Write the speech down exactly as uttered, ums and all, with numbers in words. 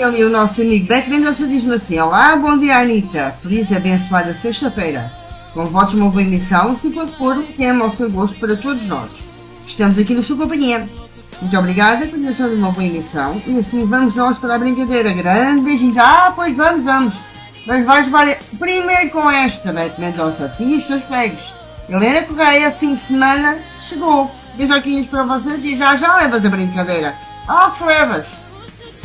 E ali o nosso amigo Beto Mendonça diz-me assim: olá, bom dia Anitta, feliz e abençoada sexta-feira. Com votos de uma boa emissão, se for pôr um tema ao seu gosto para todos nós. Estamos aqui na sua companhia. Muito obrigada, continuação de uma boa emissão. E assim vamos nós para a brincadeira. Grande beijinho. Ah, pois vamos, vamos. Mas vais levar primeiro com esta, Beto Mendonça, a ti e os seus colegas. Helena Correia, fim de semana, chegou. Beijoquinhos para vocês e já já levas a brincadeira. Ah, se levas.